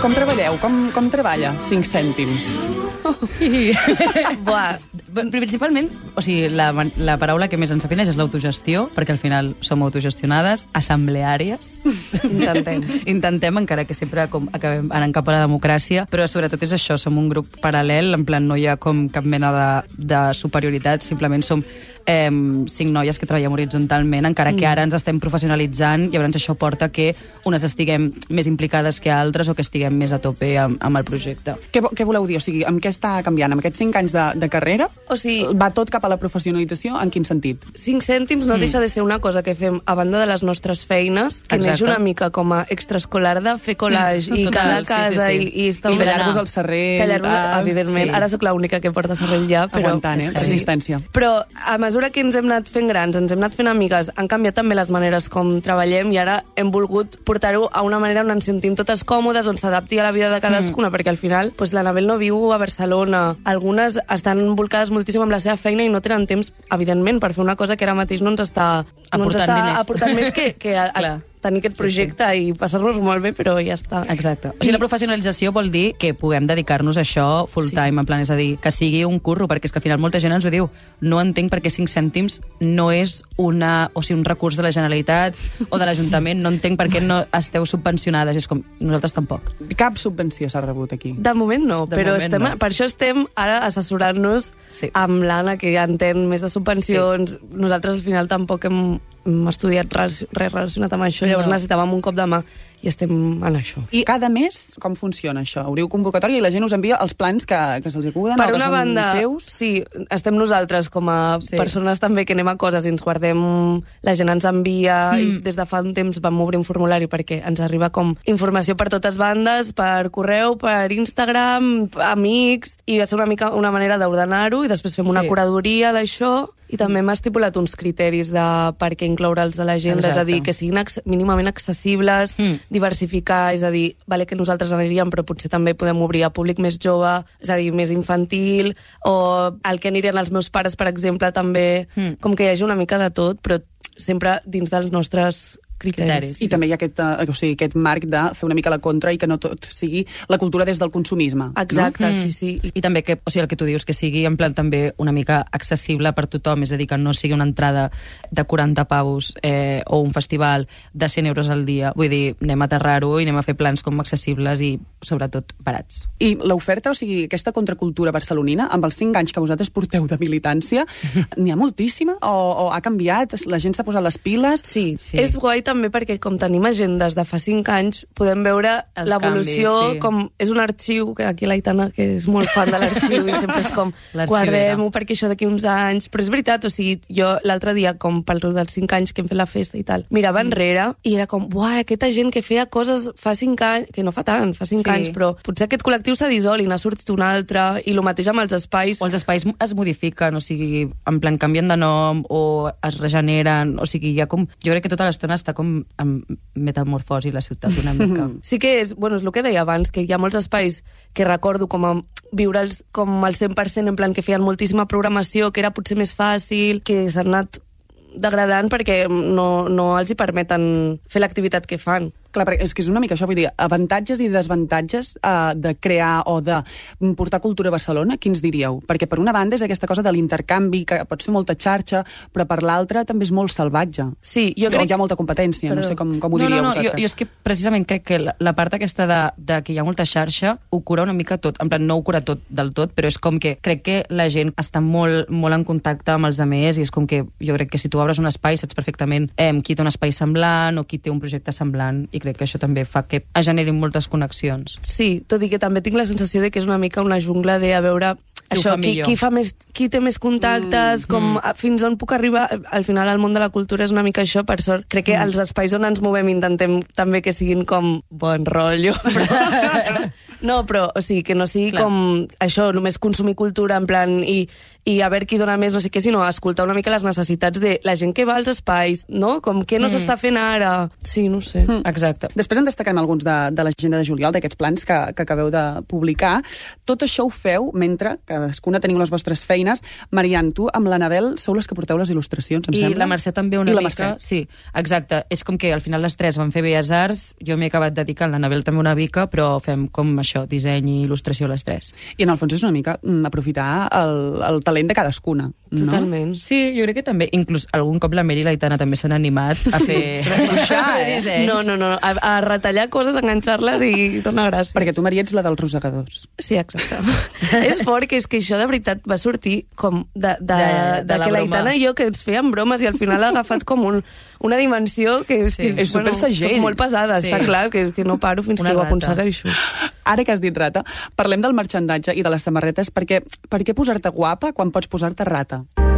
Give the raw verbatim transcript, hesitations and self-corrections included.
Com treballeu? Com, com treballa? Cinc cèntims. Buah, principalment, o sigui, la, la paraula que més ens defineix és l'autogestió, perquè al final som autogestionades, assembleàries. Intentem. Intentem, encara que sempre com, acabem anant cap a la democràcia, però sobretot és això, som un grup paral·lel, en plan no hi ha com cap mena de, de superioritat, simplement som eh, cinc noies que treballem horitzontalment, encara que ara ens estem professionalitzant, i llavors això porta que unes estiguem més implicades que altres o que estiguem més a tope amb, amb el projecte. Què, què voleu dir? O sigui, amb què està canviant? Amb aquests cinc anys de, de carrera? O sigui, va tot cap a la professionalització? En quin sentit? Cinc cèntims no mm. deixa de ser una cosa que fem a banda de les nostres feines, que Exacte. neix una mica com a extraescolar de fer collage i Total, quedar a casa sí, sí, sí. i, i estar... I tallar-vos el serrell. Tallar-vos, ah, evidentment. Sí. Ara sóc l'única que porta serrell ja, però... Aguantant, eh? Resistència. Però a mesura que ens hem anat fent grans, ens hem anat fent amigues, han canviat també les maneres com treballem i ara hem volgut portar-ho a una manera on ens sentim totes còmodes, on s'adapti a la vida de cadascuna, mm. perquè al final pues, l'Anabel no viu a Barcelona. Algunes estan volcades moltíssim amb la seva feina i no tenen temps, evidentment, per fer una cosa que ara mateix no ens està, no ens està aportant més que, que a, a tenir aquest projecte sí, sí. i passar-nos molt bé, però ja està. Exacte. O sigui, la professionalització vol dir que puguem dedicar-nos a això full time, sí. en plan, és a dir, que sigui un curro, perquè és que al final molta gent ens ho diu. No entenc perquè cinc cèntims no és una, o sigui, un recurs de la Generalitat o de l'Ajuntament, no entenc per què no esteu subvencionades, és com, nosaltres tampoc. Cap subvenció s'ha rebut aquí. De moment no, de però moment estem, no. per això estem ara assessorant-nos sí. amb l'Anna, que ja entén més de subvencions. Sí. Nosaltres al final tampoc hem hem estudiat res relacionat amb això, llavors no. necessitàvem un cop de mà i estem en això. I cada mes com funciona això? Obriu convocatòria i la gent us envia els plans que, que se'ls acuden per o que una són banda, seus? Sí, estem nosaltres com a sí. persones també que anem a coses i ens guardem, la gent ens envia mm. i des de fa un temps vam obrir un formulari perquè ens arriba com informació per totes bandes, per correu, per Instagram, amics, i va ser una mica una manera d'ordenar-ho i després fem una sí. curadoria d'això. I també hem estipulat uns criteris de per què incloure'ls a l'agenda, és a dir, que siguin ac mínimament accessibles, mm. diversificar, és a dir, vale que nosaltres aniríem, però potser també podem obrir a públic més jove, és a dir, més infantil, o el que anirien els meus pares, per exemple, també, mm. com que hi hagi una mica de tot, però sempre dins dels nostres criteris. I sí. també hi ha aquest, uh, o sigui, aquest marc de fer una mica la contra i que no tot sigui la cultura des del consumisme. Exacte, no? mm. sí, sí. I, I també que, o sigui, el que tu dius, que sigui en plan també una mica accessible per tothom, és a dir, que no sigui una entrada de quaranta pavos eh, o un festival de cent euros al dia. Vull dir, anem a aterrar-ho i anem a fer plans com accessibles i, sobretot, barats. I l'oferta, o sigui, aquesta contracultura barcelonina, amb els cinc anys que vosaltres porteu de militància, n'hi ha moltíssima? O, o ha canviat? La gent s'ha posat les piles? Sí, sí. És guai també perquè com tenim agendes de fa cinc anys podem veure l'evolució sí. com és un arxiu, que aquí l'Aitana que és molt fan de l'arxiu i sempre és com guardem-ho perquè això d'aquí uns anys, però és veritat, o sigui, jo l'altre dia com pel dels cinc anys que hem fet la festa i tal, mirava enrere i era com, uah, aquesta gent que feia coses fa cinc anys, que no fa tant, fa cinc sí. anys, però potser aquest col·lectiu s'ha dissolt i n'ha sortit un altre, i el mateix amb els espais. O els espais es modifiquen, o sigui, en plan canvien de nom o es regeneren, o sigui, ja com, jo crec que tota l'estona està com amb metamorfosi la ciutat una mica. Sí que és, bueno, és el que deia abans, que hi ha molts espais que recordo com a viure'ls com al cent per cent, en plan que feien moltíssima programació, que era potser més fàcil, que s'han anat degradant perquè no, no els hi permeten fer l'activitat que fan. Clar, perquè és que és una mica això, vull dir, avantatges i desavantatges uh, de crear o de portar cultura a Barcelona, quins diríeu? Perquè per una banda és aquesta cosa de l'intercanvi, que pot ser molta xarxa, però per l'altra també és molt salvatge. Sí, jo crec... O hi ha molta competència, Perdó. no sé com, com ho no, diríeu no, no, vosaltres. Jo, jo és que precisament crec que la, la part aquesta de, de que hi ha molta xarxa ho cura una mica tot, en plan no ho cura tot del tot, però és com que crec que la gent està molt, molt en contacte amb els altres i és com que jo crec que si tu obres un espai saps perfectament eh, qui té un espai semblant o qui té un projecte semblant, i crec que això també fa que es generin moltes connexions. Sí, tot i que també tinc la sensació de que és una mica una jungla de a veure això, qui, qui, fa més, qui té més contactes, mm, com mm. fins on puc arribar. Al final el món de la cultura és una mica això, per sort. Crec que mm. els espais on ens movem intentem també que siguin com bon rotllo. Però... no, però o sigui, que no sigui Clar. com això, només consumir cultura en plan i, i a veure qui dona més, no sé què, sinó escoltar una mica les necessitats de la gent que va als espais, no? Com què no Mm. s'està fent ara. Sí, no sé. Mm. Exacte. Després en destacarem alguns de, de l'agenda de juliol, d'aquests plans que, que acabeu de publicar. Tot això ho feu mentre cadascuna teniu les vostres feines. Marian, tu amb l'Anabel sou les que porteu les il·lustracions, em I sembla? la Mercè també una I la mica. Mercè. Sí, exacte. És com que al final les tres van fer Belles Arts, jo m'he acabat dedicant, l'Anabel també una mica, però fem com això, disseny i il·lustració les tres. I en el fons és una mica mm, aprofitar el, el talent de cadascuna, no? Totalment. Sí, jo crec que també, inclús algun cop la Meri i l'Aitana també s'han animat a fer Refluixar, eh? dissenys. No, no, no, a, a retallar coses, enganxar-les i dona gràcia. Perquè tu, Maria, ets la dels rosegadors. Sí, exacte. És fort que és que això de veritat va sortir com de, de, De- de, de la que broma. l'Aitana i jo que ens fèiem bromes i al final ha agafat com un, una dimensió que és, Sí. que, És supersegell. soc molt pesada, Sí. està clar, que, que no paro fins Una que ho rata. aconsegueixo. Ara que has dit rata, parlem del marxandatge i de les samarretes, perquè per què posar-te guapa quan pots posar-te rata?